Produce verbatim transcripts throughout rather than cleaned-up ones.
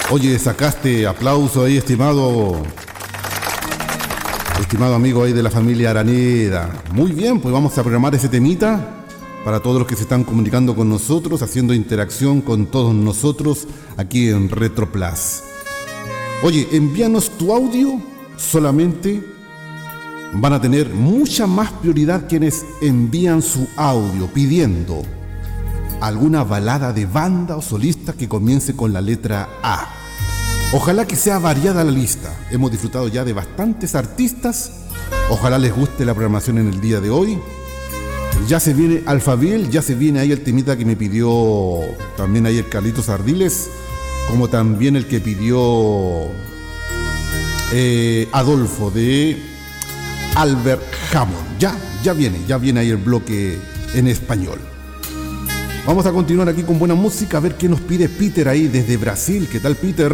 Oye, sacaste aplauso ahí, estimado, estimado amigo ahí de la familia Araneda. Muy bien, pues vamos a programar ese temita para todos los que se están comunicando con nosotros, haciendo interacción con todos nosotros aquí en RetroPlus. Oye, envíanos tu audio, solamente van a tener mucha más prioridad quienes envían su audio pidiendo alguna balada de banda o solista que comience con la letra A. Ojalá que sea variada la lista. Hemos disfrutado ya de bastantes artistas. Ojalá les guste la programación en el día de hoy. Ya se viene Alphaville, ya se viene ahí el temita que me pidió también ahí el Carlitos Ardiles, como también el que pidió eh, Adolfo de Albert Hammond. Ya, ya viene, ya viene ahí el bloque en español. Vamos a continuar aquí con buena música, a ver qué nos pide Peter ahí desde Brasil. ¿Qué tal, Peter?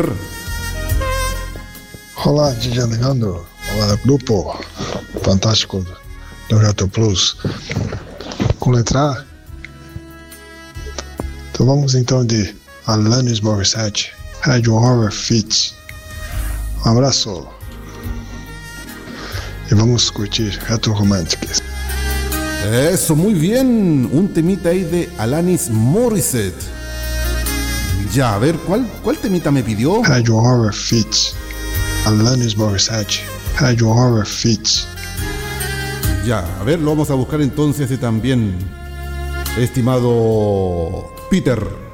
Olá, D J Alejandro. Olá, grupo fantástico do RetroPlus. Com letra A. Então vamos então de Alanis Morissette, Radio Horror Feats. Um abraço. E vamos curtir Retro Romantics. Eso, muy bien. Un temita ahí de Alanis Morissette. Ya, a ver, ¿cuál, cuál temita me pidió? Radio Horror Feats. Alanis Morissette, Radio Horror Feats. Ya, a ver, lo vamos a buscar entonces también, estimado Peter.